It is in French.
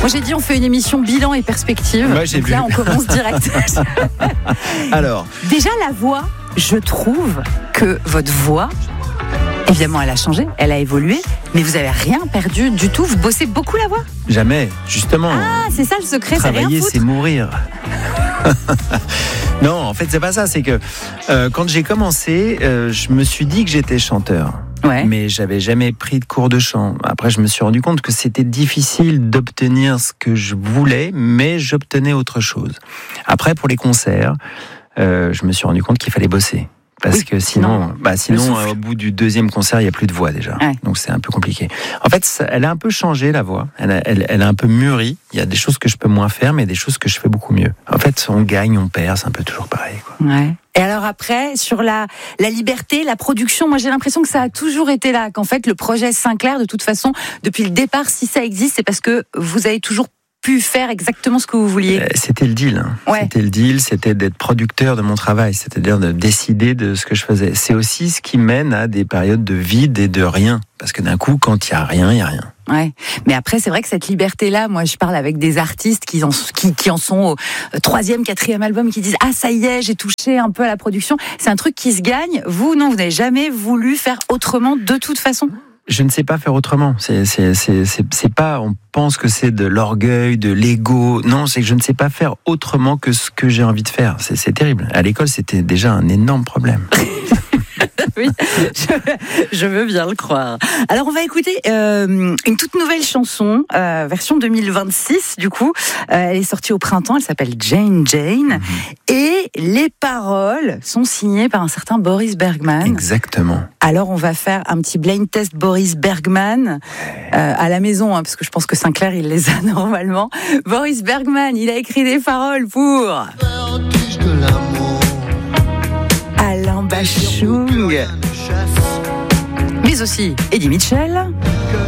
Moi j'ai dit on fait une émission bilan et perspective. Moi, j'ai Donc vu. là on commence direct. Alors, Déjà la voix, je trouve que votre voix, évidemment elle a changé, elle a évolué, mais vous avez rien perdu du tout. Vous bossez beaucoup la voix. jamais, justement. Ah c'est ça le secret, c'est rien Travailler, foutre. c'est mourir. Non, en fait, c'est pas ça. C'est que quand j'ai commencé, je me suis dit que j'étais chanteur. Ouais. Mais j'avais jamais pris de cours de chant. Après, je me suis rendu compte que c'était difficile d'obtenir ce que je voulais, mais j'obtenais autre chose. Après, pour les concerts, je me suis rendu compte qu'il fallait bosser. Parce que sinon, au bout du deuxième concert, il n'y a plus de voix déjà. Ouais. Donc c'est un peu compliqué. En fait, elle a un peu changé la voix. Elle a un peu mûri. Il y a des choses que je peux moins faire, mais des choses que je fais beaucoup mieux. En fait, on gagne, on perd, c'est un peu toujours pareil, quoi. Ouais. Et alors après, sur la liberté, la production, moi j'ai l'impression que ça a toujours été là, qu'en fait le projet Sinclair, de toute façon, depuis le départ, si ça existe, c'est parce que vous avez toujours pu faire exactement ce que vous vouliez. C'était le deal. Ouais. C'était le deal, c'était d'être producteur de mon travail, c'est-à-dire de décider de ce que je faisais. C'est aussi ce qui mène à des périodes de vide et de rien. Parce que d'un coup, quand il n'y a rien, il n'y a rien. Ouais. Mais après, c'est vrai que cette liberté-là, moi, je parle avec des artistes qui en sont au 3e, 4e album, qui disent « Ah, ça y est, j'ai touché un peu à la production ». C'est un truc qui se gagne. Vous, non, vous n'avez jamais voulu faire autrement de toute façon. Je ne sais pas faire autrement. C'est pas, on pense que c'est de l'orgueil, de l'ego. Non, c'est que je ne sais pas faire autrement que ce que j'ai envie de faire. C'est terrible. À l'école, c'était déjà un énorme problème. Oui, je veux bien le croire. Alors, on va écouter une toute nouvelle chanson, version 2026, du coup. Elle est sortie au printemps, elle s'appelle Jane Jane. Et les paroles sont signées par un certain Boris Bergman. Exactement. Alors, on va faire un petit blind test Boris Bergman à la maison, hein, parce que je pense que Sinclair, il les a normalement. Boris Bergman, il a écrit des paroles pour Alain Bachung, mais aussi Eddie Mitchell,